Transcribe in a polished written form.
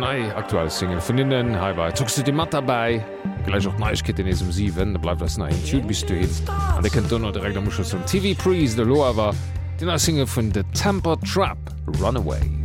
nei aktuell Single vun innen Haiwer zogst du de mat dabei Gleich auch Neuigkeiten in 7 da bleibt das nach YouTube bist du hin an der kennt donner direkt muss zum TV Priest de Lower den Single vun The Temper Trap Runaway.